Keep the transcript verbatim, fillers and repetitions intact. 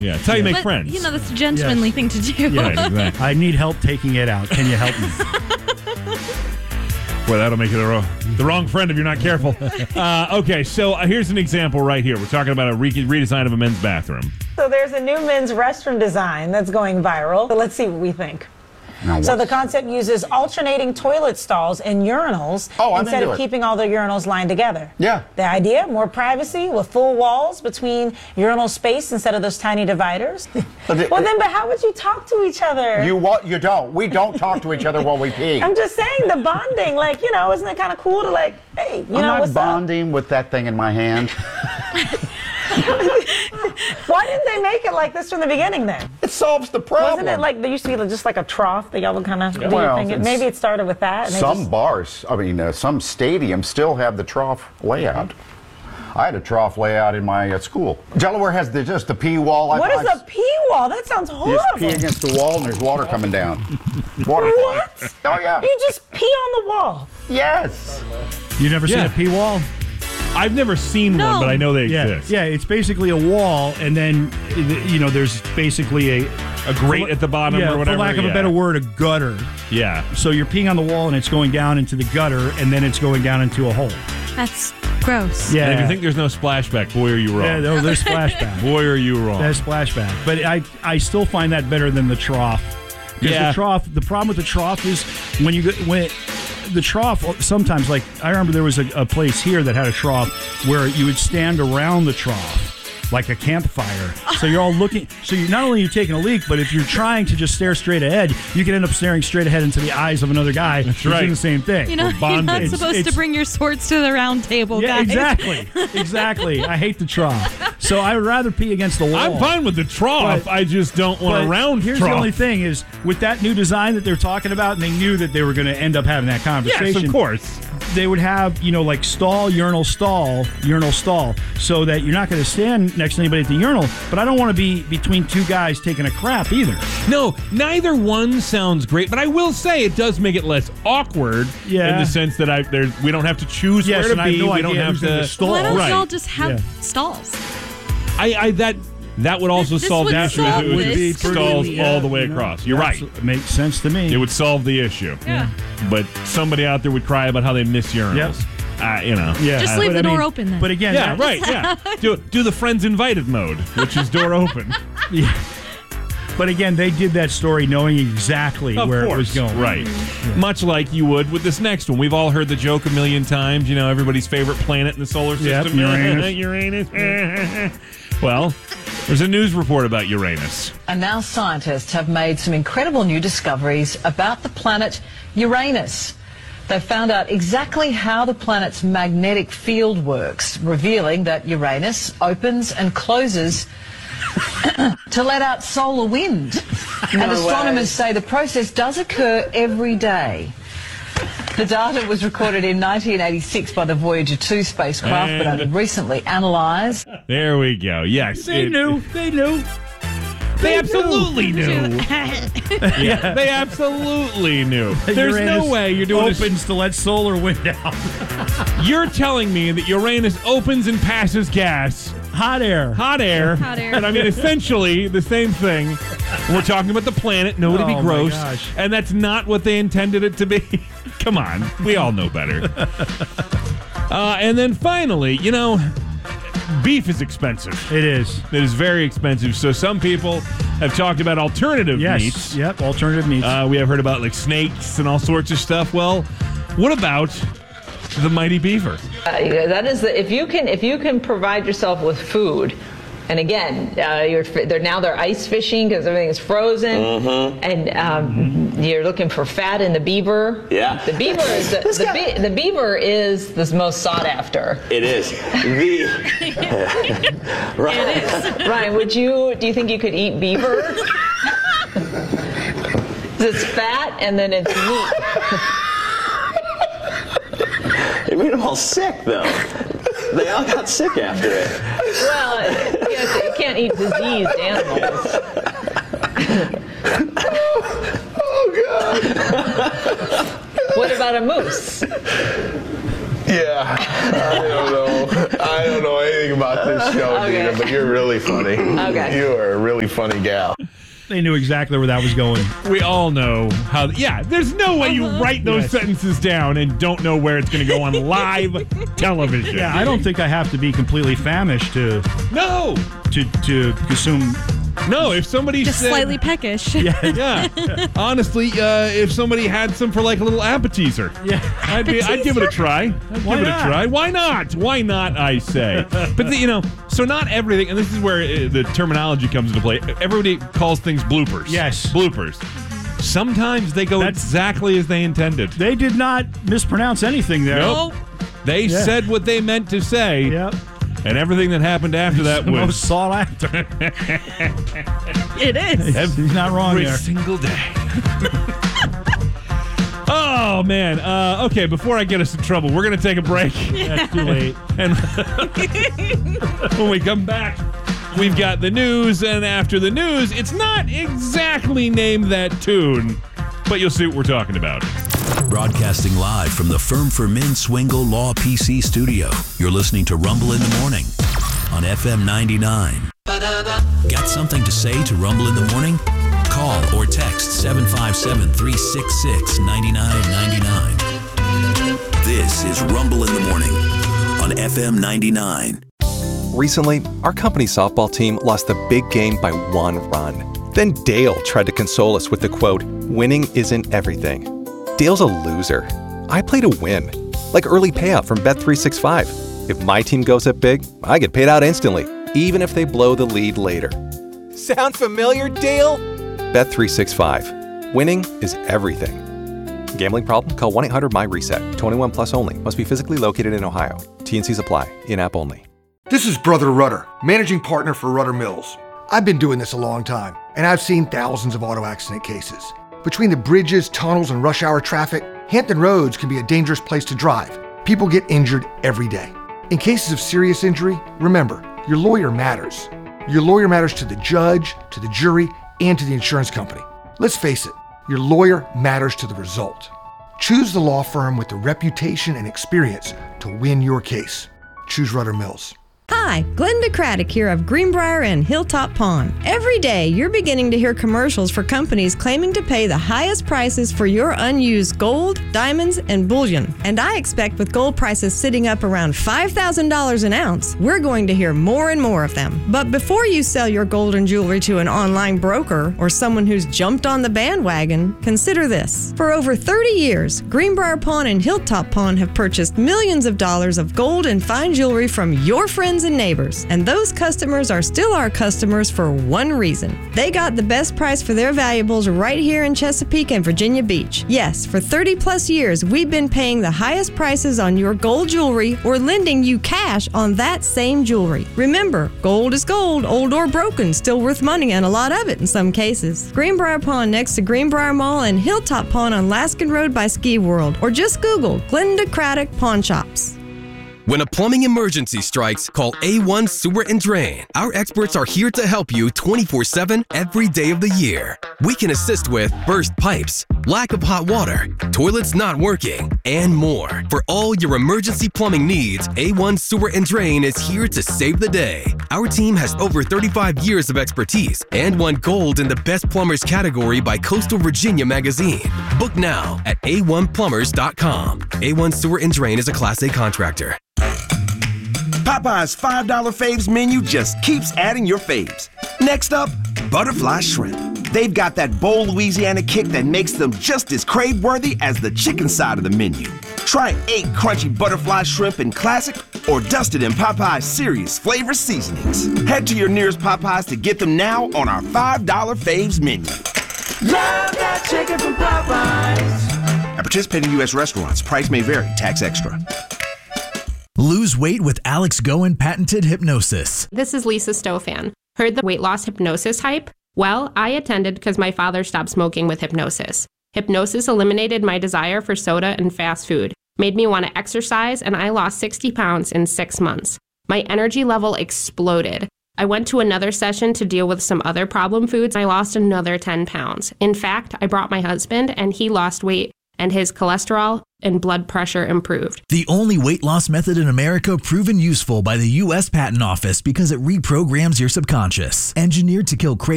Yeah, it's how you make but, friends. You know, that's a gentlemanly yes. thing to do. Yeah, exactly. I need help taking it out. Can you help me? Boy, that'll make you the wrong, the wrong friend if you're not careful. Uh, okay, so uh, here's an example right here. We're talking about a re- redesign of a men's bathroom. So there's a new men's restroom design that's going viral. So let's see what we think. So the concept uses alternating toilet stalls and urinals oh, instead of it. keeping all the urinals lined together. Yeah. The idea, more privacy with full walls between urinal space instead of those tiny dividers. Well then, but how would you talk to each other? You what? You don't. We don't talk to each other while we pee. I'm just saying the bonding, like, you know, isn't it kind of cool to like, hey, you I'm know, not what's bonding up? with that thing in my hand. Why didn't they make it like this from the beginning then? It solves the problem. Wasn't it like, there used to be just like a trough that y'all would kind of do well, your thing? Maybe it started with that. And some just... bars, I mean, uh, some stadiums still have the trough layout. I had a trough layout in my uh, school. Delaware has the, just the pee wall. What I, is I, a pee wall? That sounds You horrible. just pee against the wall and there's water coming down. Water. What? Oh, yeah. You just pee on the wall. Yes. You never Yeah. seen a pee wall? I've never seen No. one, but I know they Yeah, exist. yeah. It's basically a wall, and then you know there's basically a A grate at the bottom yeah, or whatever. for lack of yeah. a better word, a gutter. Yeah. So you're peeing on the wall, and it's going down into the gutter, and then it's going down into a hole. That's gross. Yeah. And if you think there's no splashback, boy, are you wrong. Yeah, no, there's splashback. Boy, are you wrong. There's splashback. But I, I still find that better than the trough. Because Yeah. the trough, the problem with the trough is when you go, when it, the trough sometimes, like I remember there was a, a place here that had a trough where you would stand around the trough like a campfire. So you're all looking. So you not only are you taking a leak, but if you're trying to just stare straight ahead, you can end up staring straight ahead into the eyes of another guy. That's right. Doing the same thing. You know, We're you're bonded. not It's- supposed to it's- bring your swords to the round table, yeah, guys. exactly, exactly. I hate the trough. So I would rather pee against the wall. I'm fine with the trough. But- I just don't want But a round here's trough. the only thing is with that new design that they're talking about, and they knew that they were going to end up having that conversation. Yes, of course. They would have, you know, like stall, urinal, stall, urinal, stall, so that you're not going to stand next to anybody at the urinal. But I don't want to be between two guys taking a crap either. No, neither one sounds great, but I will say it does make it less awkward. Yeah. In the sense that I there we don't have to choose Yes, where to and I have be. no we idea don't have who's gonna to stall. Why don't Right. y'all just have Yeah. stalls? I, I that that would also This solve would the issue. solve It would this be stalls completely. all the way You know, across. You're right. absolutely. Makes sense to me. It would solve the issue. Yeah. But somebody out there would cry about how they miss urinals. Yep. Uh, you know. yeah, Just leave but the I door mean- open then. But again, Yeah, that- right, yeah. Do do the friends invited mode, which is door open. Yeah. But again, they did that story knowing exactly Of where course. it was going. Right. Much like you would with this next one. We've all heard the joke a million times, you know, everybody's favorite planet in the solar Yep, system. Uranus. Uranus. Well, there's a news report about Uranus. And now scientists have made some incredible new discoveries about the planet Uranus. They found out exactly how the planet's magnetic field works, revealing that Uranus opens and closes to let out solar wind. And astronomers say the process does occur every day. The data was recorded in nineteen eighty-six by the Voyager two spacecraft, but only recently analysed. There we go. Yes. They it- knew. They knew. They absolutely knew. Yeah, they absolutely knew. There's Uranus no way you're doing this. opens to let solar wind out. You're telling me that Uranus opens and passes gas, Hot air. hot air, Hot air. and I mean essentially the same thing. We're talking about the planet. No, to be Oh, my gross, gosh. and that's not what they intended it to be. Come on, we all know better. uh, and then finally, you know, beef is expensive. It is. It is very expensive. So some people have talked about alternative Yes. meats. Yep. Alternative meats. Uh, we have heard about like snakes and all sorts of stuff. Well, what about the mighty beaver? Uh, that is the, if you can if you can provide yourself with food, and again, uh, you're they're now they're ice fishing because everything is frozen, and um, you're looking for fat in the beaver. Yeah. the beaver is the the, be, the beaver is the most sought after. It is. The, right. It is. Ryan, would you do you think you could eat beaver? It's fat and then it's meat. It made them all sick, though. They all got sick after it. Well, yes, you can't eat diseased animals. Oh, God. What about a moose? Yeah, I don't know. I don't know anything about this show, Okay. Gina, but you're really funny. Okay. You are a really funny gal. They knew exactly where that was going. We all know how. Yeah, there's no way you write those Yes. sentences down and don't know where it's going to go on live television. Yeah, I don't think I have to be completely famished to No, to to consume. no. If somebody Just said, slightly peckish. yeah, honestly, uh, if somebody had some for like a little appetizer, Yeah. I'd be, I'd give it a try. I'd Why give it not? a try. Why not? Why not? I say. But the, you know, so not everything, and this is where uh, the terminology comes into play. Everybody calls things bloopers. Yes. bloopers. Sometimes they go That's- exactly as they intended. They did not mispronounce anything there. Nope. They Yeah. said what they meant to say, Yep. and everything that happened after that The was most sought after. It is. He's not wrong every there. single day. Oh man. Uh, okay, before I get us in trouble, we're gonna take a break. Yeah, it's too late. And when we come back, we've got the news, and after the news, it's not exactly Name That Tune, but you'll see what we're talking about. Broadcasting live from the Firm for Men Swingle Law P C studio. You're listening to Rumble in the Morning on F M ninety-nine. Got something to say to Rumble in the Morning? Call or text seven five seven, three six six, nine nine nine nine. This is Rumble in the Morning on F M ninety-nine. Recently, our company softball team lost the big game by one run. Then Dale tried to console us with the quote, "Winning isn't everything." Dale's a loser. I play to win. Like early payout from Bet three sixty-five. If my team goes up big, I get paid out instantly, even if they blow the lead later. Sound familiar, Dale? Bet three sixty-five. Winning is everything. Gambling problem? Call one eight hundred M Y reset. twenty-one plus only. Must be physically located in Ohio. T N Cs apply. In-app only. This is Brother Rudder, managing partner for Rudder Mills. I've been doing this a long time, and I've seen thousands of auto accident cases. Between the bridges, tunnels, and rush hour traffic, Hampton Roads can be a dangerous place to drive. People get injured every day. In cases of serious injury, remember, your lawyer matters. Your lawyer matters to the judge, to the jury, and to the insurance company. Let's face it, your lawyer matters to the result. Choose the law firm with the reputation and experience to win your case. Choose Rudder Mills. Hi, Glenda Craddock here of Greenbrier and Hilltop Pond. Every day, you're beginning to hear commercials for companies claiming to pay the highest prices for your unused gold, diamonds, and bullion. And I expect with gold prices sitting up around five thousand dollars an ounce, we're going to hear more and more of them. But before you sell your gold and jewelry to an online broker or someone who's jumped on the bandwagon, consider this. For over thirty years, Greenbrier Pawn and Hilltop Pawn have purchased millions of dollars of gold and fine jewelry from your friends and neighbors. And those customers are still our customers for one reason. They got the best price for their valuables right here in Chesapeake and Virginia Beach. Yes, for thirty plus years, we've been paying the highest prices on your gold jewelry or lending you cash on that same jewelry. Remember, gold is gold, old or broken, still worth money and a lot of it in some cases. Greenbrier Pawn next to Greenbrier Mall and Hilltop Pawn on Laskin Road by Ski World. Or just Google Glenda Craddock Pawn Shops. When a plumbing emergency strikes, call A one Sewer and Drain. Our experts are here to help you twenty-four seven every day of the year. We can assist with burst pipes, lack of hot water, toilets not working, and more. For all your emergency plumbing needs, A one Sewer and Drain is here to save the day. Our team has over thirty-five years of expertise and won gold in the Best Plumbers category by Coastal Virginia magazine. Book now at A one plumbers dot com. A one Sewer and Drain is a Class A contractor. Popeye's five dollar Faves menu just keeps adding your faves. Next up, butterfly shrimp. They've got that bold Louisiana kick that makes them just as crave-worthy as the chicken side of the menu. Try eight crunchy butterfly shrimp in classic or dusted in Popeye's serious flavor seasonings. Head to your nearest Popeyes to get them now on our five dollar Faves menu. Love that chicken from Popeyes. At participating U S restaurants, price may vary, tax extra. Lose weight with Alex Goen patented hypnosis. This is Lisa Stofan. Heard the weight loss hypnosis hype? Well, I attended because my father stopped smoking with hypnosis. Hypnosis eliminated my desire for soda and fast food, made me want to exercise, and I lost sixty pounds in six months. My energy level exploded. I went to another session to deal with some other problem foods. I lost another ten pounds. In fact, I brought my husband, and he lost weight and his cholesterol and blood pressure improved. The only weight loss method in America proven useful by the U S Patent Office because it reprograms your subconscious. Engineered to kill cravings